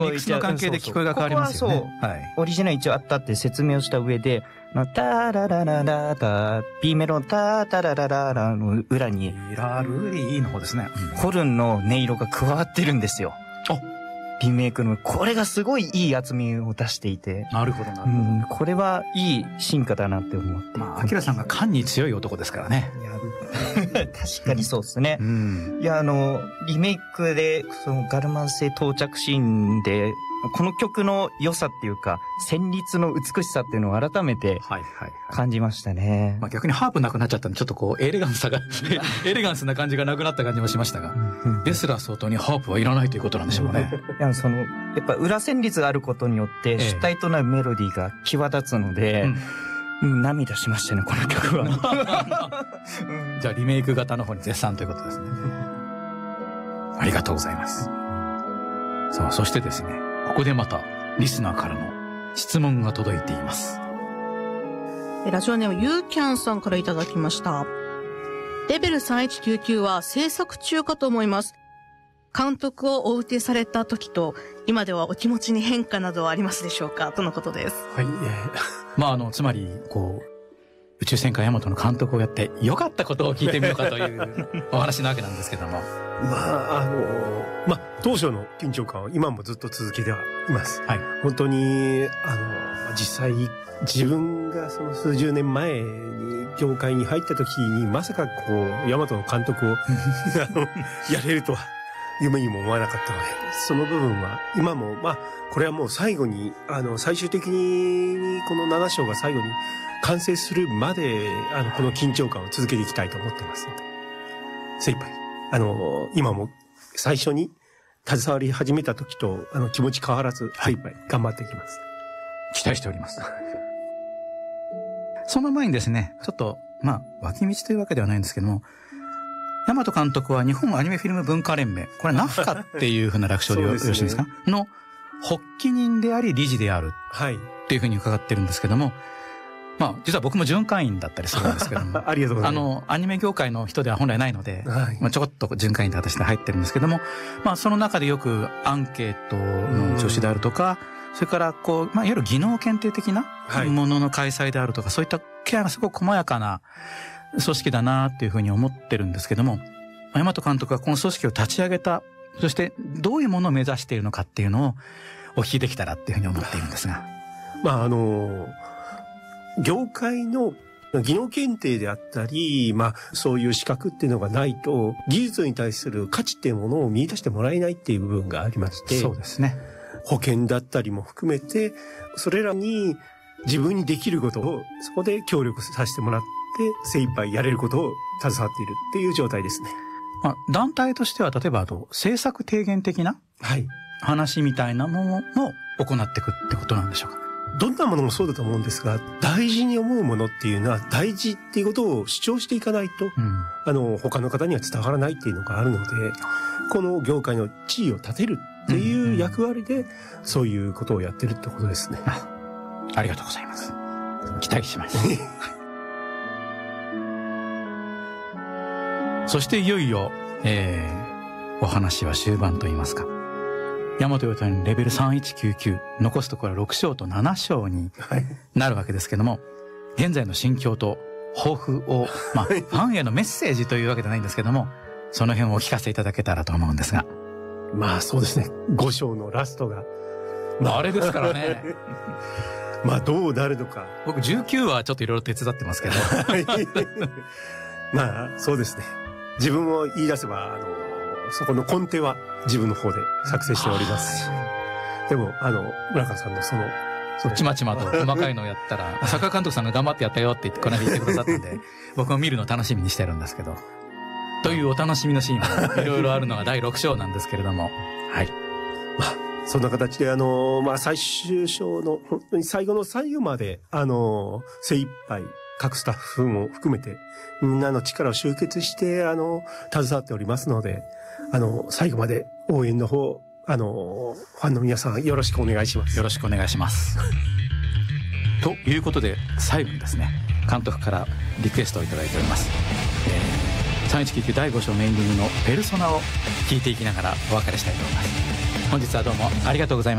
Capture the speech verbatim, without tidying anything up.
ミックスの関係で聞こえが変わりますよね。 ここはそう、 はい、 オリジナル一応あったって説明をした上で、タララララタ、B メロのタタララララの裏に、 ラルリーの方ですね。 うん、ホルンの音色が加わってるんですよ。リメイクの、これがすごいいい厚みを出していて。 なるほどなるほど。 うん、これはいい進化だなって思って。 まあ、アキラさんが勘に強い男ですからね。 いや確かにそうですね。うん、いや、あの、リメイクで、そのガルマン製到着シーンで、この曲の良さっていうか、旋律の美しさっていうのを改めて感じましたね。はいはいはい、 まあ、逆にハープなくなっちゃったんで、ちょっとこう、エレガンスさが、エレガンスな感じがなくなった感じもしましたが、ですら相当にハープはいらないということなんでしょうね。 いや、その、やっぱ裏旋律があることによって、主体となるメロディーが際立つので、うん、涙しましたね、この曲は。 じゃあ、リメイク型の方に絶賛ということですね。ありがとうございます。さあ、そしてですね、ここでまたリスナーからの質問が届いています。 ラジオネームユーキャンさんからいただきました。レベルさんいちきゅうきゅうは制作中かと思います。監督をお受けされた時と今ではお気持ちに変化などはありますでしょうか、とのことです。 はい、えー、まああのつまりこう宇宙戦艦ヤマトの監督をやって良かったことを聞いてみようかというお話なわけなんですけども。 まあ、あの、まあ、当初の緊張感は今もずっと続けてはいます。はい。本当に、あの、実際、自分がその数十年前に業界に入った時に、まさかこう、ヤマトの監督を、あの、やれるとは、夢にも思わなかったので、その部分は、今も、まあ、これはもう最後に、あの、最終的に、このなな章が最後に完成するまで、あの、この緊張感を続けていきたいと思ってますので、精一杯。あの、今も最初に携わり始めた時と、あの、気持ち変わらず、精一杯頑張っていきます。 期待しております。その前にですね、ちょっと、まあ、脇道というわけではないんですけども、大和監督は日本アニメフィルム文化連盟、これナフカっていうふうな略称で よ, ね、よろしいですかの発起人であり理事である。はい。っていうふうに伺ってるんですけども、まあ、実は僕も巡回員だったりするんですけども。 ありがとうございます。 あの、アニメ業界の人では本来ないので、はい、まあちょこっと巡回員で私で入ってるんですけども、まあその中でよくアンケートの助手であるとか、それからこう、まあいわゆる技能検定的なものの開催であるとか、はい、そういったケアがすごく細やかな組織だなっていうふうに思ってるんですけども、大和監督がこの組織を立ち上げた、そしてどういうものを目指しているのかっていうのをお聞きできたらっていうふうに思っているんですが。 まああの、業界の技能検定であったり、まあそういう資格っていうのがないと、技術に対する価値っていうものを見出してもらえないっていう部分がありまして。 そうですね。 保険だったりも含めて、それらに自分にできることをそこで協力させてもらって、精一杯やれることを携わっているっていう状態ですね。 まあ、団体としては例えばあと政策提言的な話みたいなものも行っていくってことなんでしょうか。 どんなものもそうだと思うんですが、大事に思うものっていうのは大事っていうことを主張していかないと、うん、あの他の方には伝わらないっていうのがあるので、この業界の地位を立てるっていう役割で、そういうことをやってるってことですね。 うんうん、あ, ありがとうございます。期待します。そしていよいよ、えー、お話は終盤といいますか。大和ヨタのレベルさんいちきゅうきゅう、残すところはろく章となな章になるわけですけども、はい、現在の心境と抱負を、まあ、ファンへのメッセージというわけではないんですけども、その辺をお聞かせいただけたらと思うんですが。 まあそうですね。ご章のラストが。 まああれですからね。 まあどうなるのか。 僕じゅうきゅうはちょっといろいろ手伝ってますけど。 まあそうですね。自分を言い出せば、あの、そこの根底は自分の方で作成しております。でも、あの、村川さんのその、 そちまちまと細かいのをやったら、坂監督さんが頑張ってやったよって言って、この間言ってくださったんで、僕も見るの楽しみにしてるんですけど。というお楽しみのシーンもいろいろあるのがだいろく章なんですけれども。はい。 まあ、そんな形で、あの、まあ、最終章の、本当に最後の最後まで、あの、精一杯、各スタッフも含めて、みんなの力を集結して、あの、携わっておりますので、あの、最後まで応援の方、あの、ファンの皆さんよろしくお願いします。 よろしくお願いします。ということで、最後にですね、監督からリクエストをいただいております。えー、さんいちきゅうきゅうだいご章のエンディングのペルソナを聞いていきながらお別れしたいと思います。本日はどうもありがとうございました。